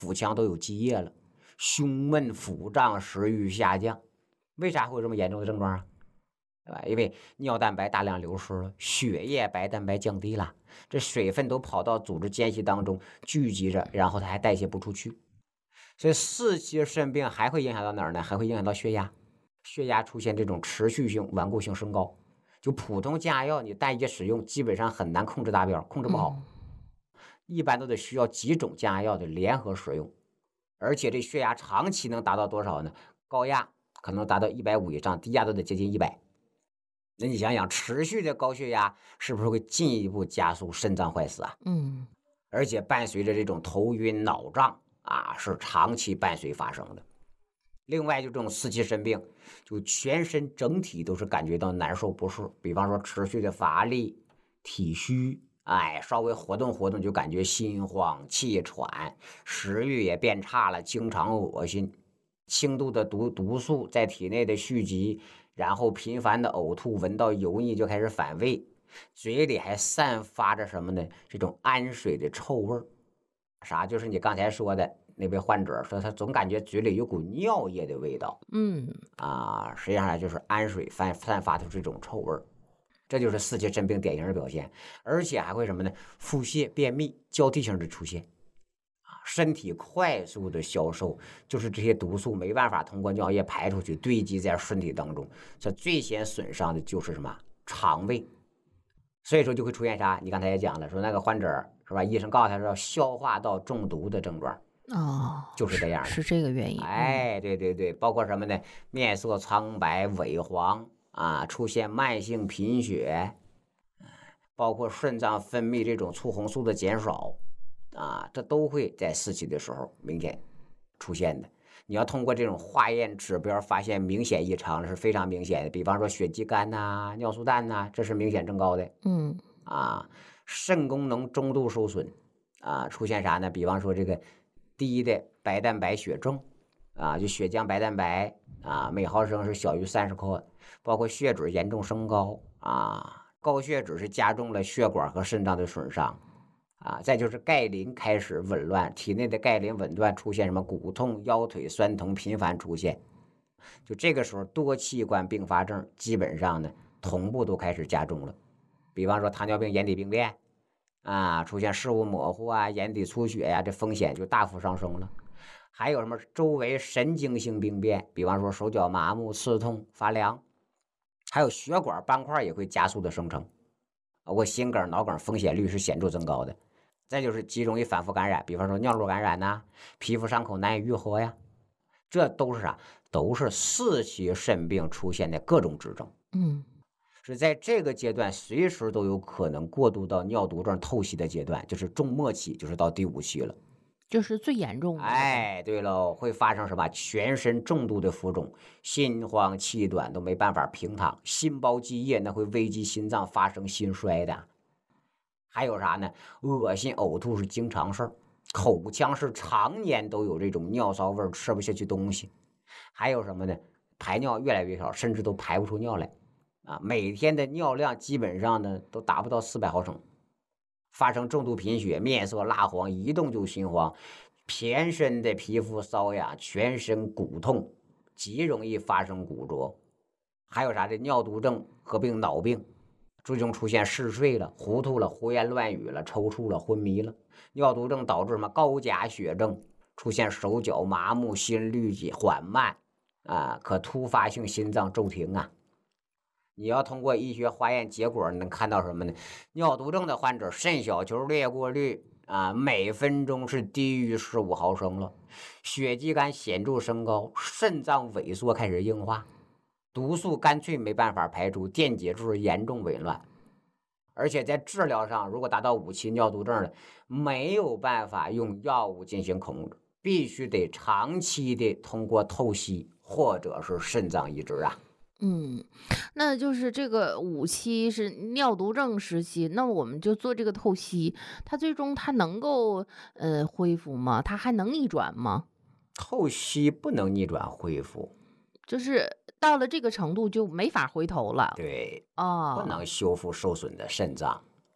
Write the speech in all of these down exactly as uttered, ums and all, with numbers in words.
腹腔都有积液了，胸闷腹胀，食欲下降。为啥会有这么严重的症状啊？对吧？因为尿蛋白大量流失了，血液白蛋白降低了，这水分都跑到组织间隙当中聚集着，然后它还代谢不出去。所以四期肾病还会影响到哪儿呢？还会影响到血压，血压出现这种持续性顽固性升高。就普通降压药你单一使用基本上很难控制达标，控制不好， 嗯、 一般都得需要几种降压药的联合使用。而且这血压长期能达到多少呢？高压可能达到一百五以上，低压都得接近一百。那你想想，持续的高血压是不是会进一步加速肾脏坏死啊？ 嗯， 而且伴随着这种头晕脑胀啊，是长期伴随发生的。另外就这种四期肾病，就全身整体都是感觉到难受不适，比方说持续的乏力、体虚，哎，稍微活动活动就感觉心慌气喘，食欲也变差了，经常恶心，轻度的毒毒素在体内的蓄积，然后频繁的呕吐，闻到油腻就开始反胃，嘴里还散发着什么呢？这种氨水的臭味儿。啥？就是你刚才说的那位患者说，他总感觉嘴里有股尿液的味道。 嗯啊，实际上就是氨水散散发出这种臭味儿，这就是四期肾病典型的表现。而且还会什么呢？腹泻、便秘交替性的出现，啊，身体快速的消瘦，就是这些毒素没办法通过尿液排出去，堆积在身体当中。这最先损伤的就是什么？肠胃。所以说就会出现啥？你刚才也讲了，说那个患者是吧？医生告诉他说消化道中毒的症状。 哦， 就是这样的， 是这个原因。 哎，对对对，包括什么呢？面色苍白、萎黄啊，出现慢性贫血，包括肾脏分泌这种促红素的减少啊，这都会在四期的时候明显出现的。你要通过这种化验指标发现明显异常是非常明显的，比方说血肌酐呐、尿素氮呐，这是明显增高的。 嗯啊，肾功能中度受损啊，出现啥呢？比方说这个低的白蛋白血症啊，就血浆白蛋白啊，每毫升是小于三十克，包括血脂严重升高啊，高血脂是加重了血管和肾脏的损伤啊，再就是钙磷开始紊乱，体内的钙磷紊乱出现什么骨痛、腰腿酸疼频繁出现，就这个时候多器官并发症基本上呢同步都开始加重了。比方说糖尿病眼底病变啊，出现视物模糊啊，眼底出血呀、啊，这风险就大幅上升了。还有什么周围神经性病变，比方说手脚麻木、刺痛、发凉，还有血管斑块也会加速的生成，包括心梗、脑梗风险率是显著增高的。再就是极容易反复感染，比方说尿路感染呐、啊，皮肤伤口难以愈合呀，这都是啥？都是四期肾病出现的各种指征。 嗯， 是在这个阶段随时都有可能过渡到尿毒症透析的阶段，就是中末期，就是到第五期了， 就是最严重的。 哎，对喽，会发生什么？全身重度的浮肿，心慌气短都没办法平躺，心包积液那会危及心脏发生心衰的。还有啥呢？恶心呕吐是经常事儿，口腔是常年都有这种尿骚味，吃不下去东西。还有什么呢？排尿越来越少，甚至都排不出尿来。啊，每天的尿量基本上呢都达不到四百毫升，发生重度贫血，面色蜡黄，一动就心慌，全身的皮肤瘙痒，全身骨痛，极容易发生骨折。还有啥？这尿毒症合并脑病，最终出现嗜睡了、糊涂了、胡言乱语了、抽搐了、昏迷了。尿毒症导致什么？高钾血症，出现手脚麻木、心率缓慢啊，可突发性心脏骤停啊。你要通过医学化验结果能看到什么呢？尿毒症的患者肾小球裂过率啊，每分钟是低于十五毫升了，血肌酐显著升高，肾脏萎缩开始硬化，毒素干脆没办法排出，电解质严重紊乱。而且在治疗上，如果达到五期尿毒症了，没有办法用药物进行控制，必须得长期的通过透析或者是肾脏移植啊。 嗯，那就是这个五期是尿毒症时期，那我们就做这个透析，它最终它能够呃恢复吗？它还能逆转吗？ 透析不能逆转恢复， 就是到了这个程度就没法回头了。 对，不哦， 能修复受损的肾脏。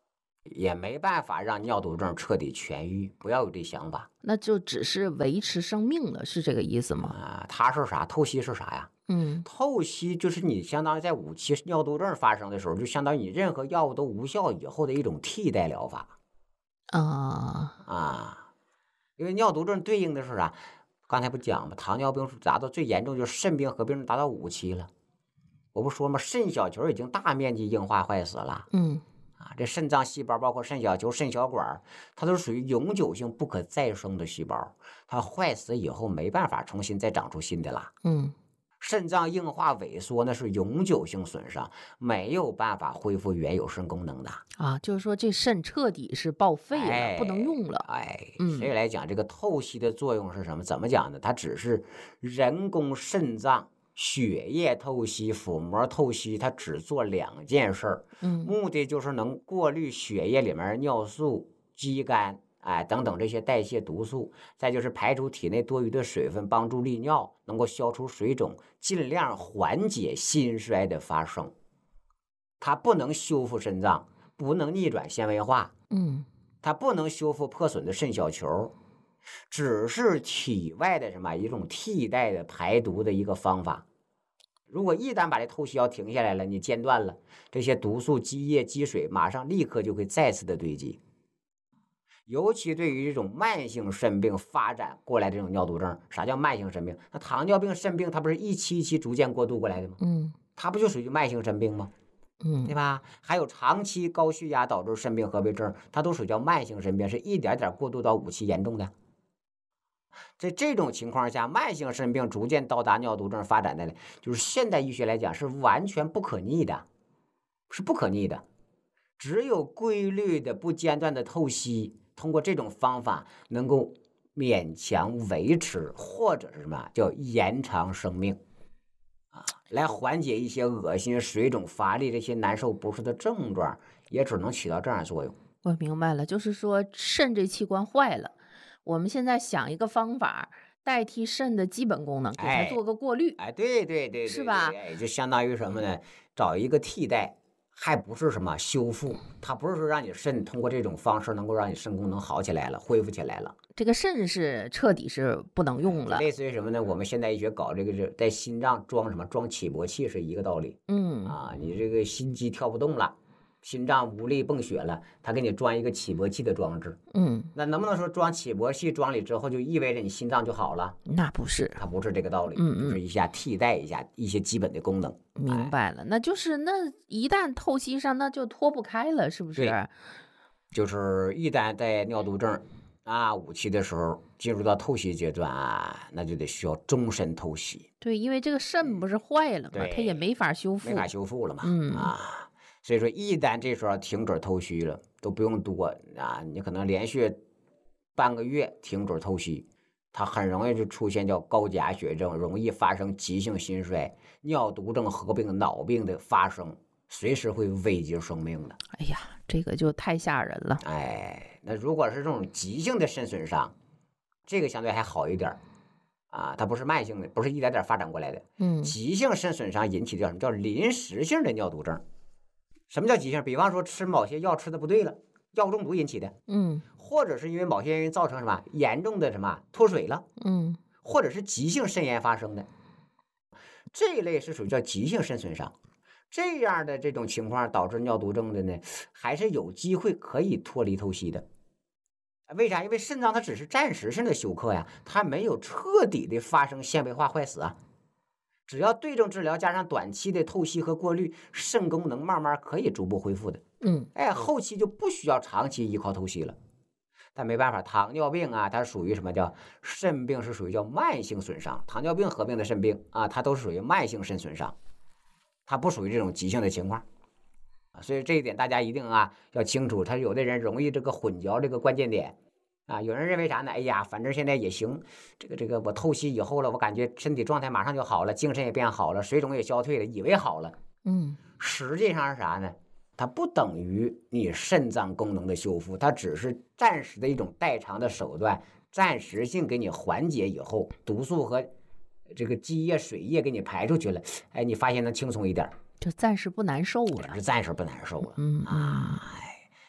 也没办法让尿毒症彻底痊愈，不要有这想法。 那就只是维持生命了，是这个意思吗？ 啊，它是啥？透析是啥呀？ 嗯， 透析就是你相当于在五期尿毒症发生的时候，就相当于你任何药物都无效以后的一种替代疗法啊， 啊。因为尿毒症对应的是啥？刚才不讲吗？糖尿病达到最严重就是肾病合并症达到五期了。我不说吗？肾小球已经大面积硬化坏死了。 嗯啊，这肾脏细胞包括肾小球、肾小管，它都是属于永久性不可再生的细胞，它坏死以后没办法重新再长出新的了。 嗯， 肾脏硬化萎缩那是永久性损伤，没有办法恢复原有肾功能的。 啊，就是说这肾彻底是报废了， 哎、 不能用了。 哎， 嗯所以来讲，这个透析的作用是什么？怎么讲呢？它只是人工肾脏血液透析、腹膜透析，它只做两件事儿。 嗯目的就是能过滤血液里面尿素、肌酐，哎等等这些代谢毒素，再就是排除体内多余的水分，帮助利尿，能够消除水肿，尽量缓解心衰的发生。它不能修复肾脏，不能逆转纤维化， 嗯它不能修复破损的肾小球，只是体外的什么一种替代的排毒的一个方法。如果一旦把这透析药停下来了，你间断了，这些毒素积液积水马上立刻就会再次的堆积。尤其对于这种慢性肾病发展过来这种尿毒症，啥叫慢性肾病？那糖尿病肾病它不是一期一期逐渐过渡过来的吗？ 嗯它不就属于慢性肾病吗？ 嗯对吧？还有长期高血压导致肾病合并症，它都属于叫慢性肾病，是一点点过渡到五期严重的。在这种情况下，慢性肾病逐渐到达尿毒症发展的，就是现代医学来讲是完全不可逆的，是不可逆的。只有规律的、不间断的透析，通过这种方法能够勉强维持，或者是什么叫延长生命啊，来缓解一些恶心、水肿、乏力这些难受不适的症状，也只能起到这样的作用。 我明白了，就是说肾这器官坏了，我们现在想一个方法代替肾的基本功能，给它哎做个过滤。 哎，对对对， 是吧？ 哎，就相当于什么呢？找一个替代，还不是什么修复，它不是说让你肾通过这种方式能够让你肾功能好起来了、恢复起来了。 这个肾是彻底是不能用了。 类似于什么呢？我们现代医学搞这个是在心脏装什么？装起搏器是一个道理。 嗯啊，你这个心肌跳不动了，心脏无力泵血了，他给你装一个起搏器的装置。 嗯， 那能不能说装起搏器装里之后就意味着你心脏就好了？ 那不是。 它不是这个道理， 嗯嗯就是一下替代一下一些基本的功能。 明白了，那就是那一旦透析上，那就脱不开了，是不是？ 对就是一旦在尿毒症啊五期的时候进入到透析阶段啊，那就得需要终身透析， 对，因为这个肾不是坏了嘛， 对它也没法修复。 没法修复了嘛。 嗯啊，所以说一旦这时候停止透析了，都不用多啊，你可能连续半个月停止透析，它很容易就出现叫高钾血症，容易发生急性心衰、尿毒症合并脑病的发生，随时会危及生命的。 哎呀，这个就太吓人了。 哎，那如果是这种急性的肾损伤，这个相对还好一点儿啊，它不是慢性的，不是一点点发展过来的。 嗯急性肾损伤引起的叫什么叫临时性的尿毒症？什么叫急性？比方说吃某些药吃的不对了，药物中毒引起的， 嗯或者是因为某些原因造成什么严重的什么脱水了， 嗯或者是急性肾炎发生的，这一类是属于叫急性肾损伤。这样的这种情况导致尿毒症的呢，还是有机会可以脱离透析的。为啥？因为肾脏它只是暂时性的休克呀，它没有彻底的发生纤维化坏死啊。只要对症治疗加上短期的透析和过滤，肾功能慢慢可以逐步恢复的。 嗯哎，后期就不需要长期依靠透析了。但没办法，糖尿病啊，它属于什么叫肾病？是属于叫慢性损伤。糖尿病合并的肾病啊，它都是属于慢性肾损伤，它不属于这种急性的情况。所以这一点大家一定啊要清楚。他有的人容易这个混淆这个关键点啊，有人认为啥呢？哎呀，反正现在也行，这个这个我透析以后了，我感觉身体状态马上就好了，精神也变好了，水肿也消退了，以为好了。 嗯实际上是啥呢？它不等于你肾脏功能的修复，它只是暂时的一种代偿的手段，暂时性给你缓解以后，毒素和这个积液、水液给你排出去了，哎，你发现能轻松一点， 就暂时不难受了。 是暂时不难受了。 嗯嗯啊，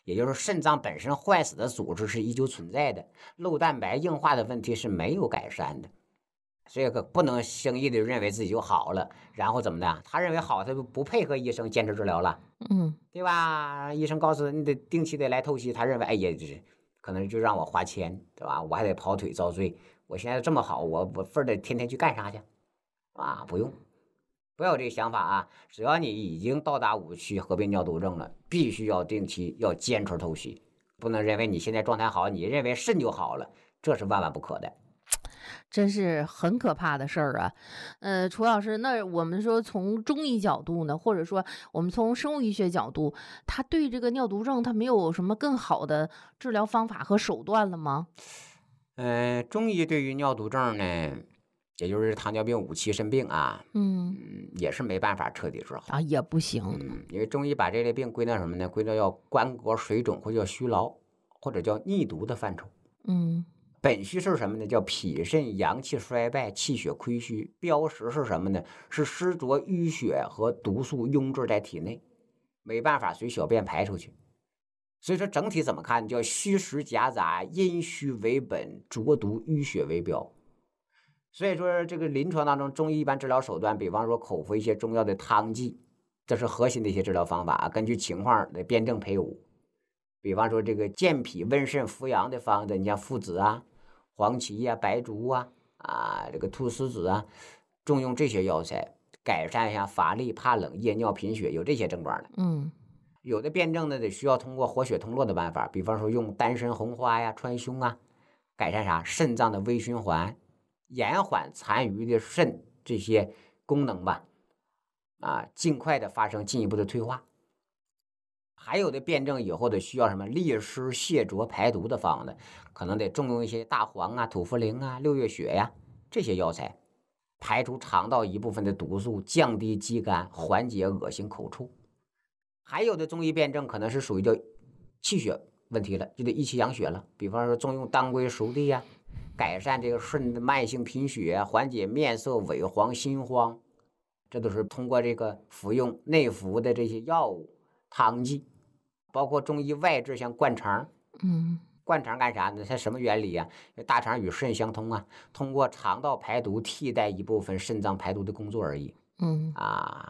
也就是肾脏本身坏死的组织是依旧存在的，漏蛋白硬化的问题是没有改善的。所以可不能轻易的认为自己就好了，然后怎么的？他认为好，他就不配合医生坚持治疗了， 嗯， 对吧？医生告诉你得定期的来透析，他认为哎呀，这可能就让我花钱，对吧？我还得跑腿遭罪。我现在这么好，我我份儿得天天去干啥去？啊，不用，不要有这个想法啊！只要你已经到达五期合并尿毒症了，必须要定期要坚持透析，不能认为你现在状态好，你认为肾就好了，这是万万不可的。 真是很可怕的事儿啊。呃，楚老师，那我们说从中医角度呢，或者说我们从生物医学角度，他对这个尿毒症，他没有什么更好的治疗方法和手段了吗？ 嗯、呃，中医对于尿毒症呢，也就是糖尿病五期肾病啊， 嗯， 嗯，也是没办法彻底治好啊，也不行。 嗯，因为中医把这类病归到什么呢？归到叫关节水肿或者叫虚劳或者叫逆毒的范畴。 嗯， 本虚是什么呢？叫脾肾阳气衰败，气血亏虚。标识是什么呢？是湿浊淤血和毒素壅滞在体内，没办法随小便排出去。所以说整体怎么看？叫虚实夹杂，阴虚为本，浊毒淤血为标。所以说这个临床当中，中医一般治疗手段，比方说口服一些中药的汤剂，这是核心的一些治疗方法，根据情况的辩证配伍。比方说这个健脾温肾扶阳的方子，你像附子啊、黄芪呀、白术啊、啊这个菟丝子啊，重用这些药材，改善一下乏力、怕冷、夜尿、贫血，有这些症状的。 嗯， 有的辩证呢，得需要通过活血通络的办法，比方说用丹参红花呀、川芎啊，改善啥肾脏的微循环，延缓残余的肾这些功能吧，啊，尽快的发生进一步的退化。还有的辩证以后的需要什么利湿泻浊排毒的方子，可能得重用一些大黄啊、土茯苓啊、六月雪呀、这些药材，排除肠道一部分的毒素，降低肌酐，缓解恶心口臭。还有的中医辩证可能是属于叫气血问题了，就得益气养血了。比方说重用当归熟地呀、改善这个肾的慢性贫血，缓解面色萎黄、心慌，这都是通过这个服用内服的这些药物、汤剂。包括中医外治，像灌肠， 嗯， 灌肠干啥呢？它什么原理啊？大肠与肾相通啊，通过肠道排毒替代一部分肾脏排毒的工作而已。 嗯， 啊，